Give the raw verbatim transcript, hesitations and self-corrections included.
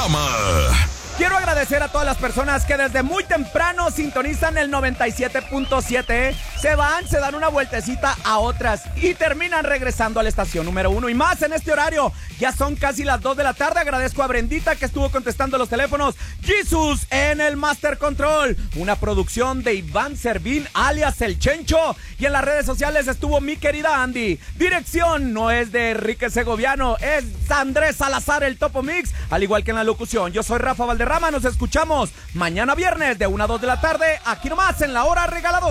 Valderrama. Quiero agradecer a todas las personas que desde muy temprano sintonizan el noventa y siete punto siete, se van, se dan una vueltecita a otras y terminan regresando a la estación número uno y más en este horario. Ya son casi las dos de la tarde. Agradezco a Brendita que estuvo contestando los teléfonos. Jesus en el Master Control, una producción de Iván Servín alias El Chencho, y en las redes sociales estuvo mi querida Andy. Dirección no es de Enrique Segoviano, es Andrés Salazar, el Topo Mix, al igual que en la locución. Yo soy Rafa Valderrama. Nos escuchamos mañana viernes de una a dos de la tarde, aquí nomás en La Hora Regaladora.